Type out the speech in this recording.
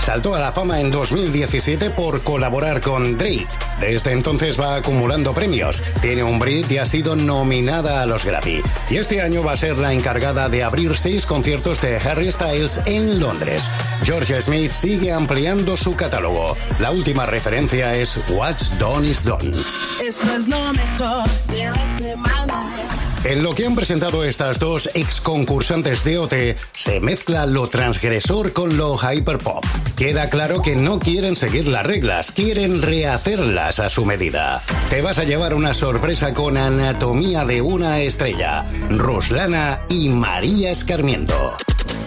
Saltó a la fama en 2017 por colaborar con Drake. Desde entonces va acumulando premios. Tiene un Brit y ha sido nominada a los Grammy. Y este año va a ser la encargada de abrir 6 conciertos de Harry Styles en Londres. Georgia Smith sigue ampliando su catálogo. La última referencia es What's Done is Done. Esto es lo mejor de la semana. En lo que han presentado estas dos ex concursantes de OT, se mezcla lo transgresor con lo hyperpop. Queda claro que no quieren seguir las reglas, quieren rehacerlas a su medida. Te vas a llevar una sorpresa con Anatomía de una estrella, Ruslana y María Escarmiento.